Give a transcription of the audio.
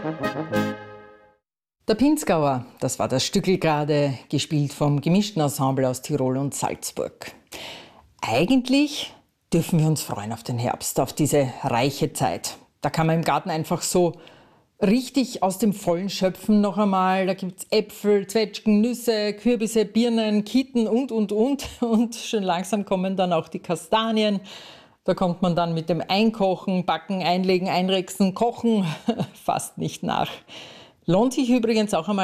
Der Pinzgauer, das war das Stückl gerade, gespielt vom gemischten Ensemble aus Tirol und Salzburg. Eigentlich dürfen wir uns freuen auf den Herbst, auf diese reiche Zeit. Da kann man im Garten einfach so richtig aus dem Vollen schöpfen noch einmal. Da gibt's Äpfel, Zwetschgen, Nüsse, Kürbisse, Birnen, Kitten und. Und schön langsam kommen dann auch die Kastanien. Da kommt man dann mit dem Einkochen, Backen, Einlegen, Einrechsen, Kochen fast nicht nach. Lohnt sich übrigens auch einmal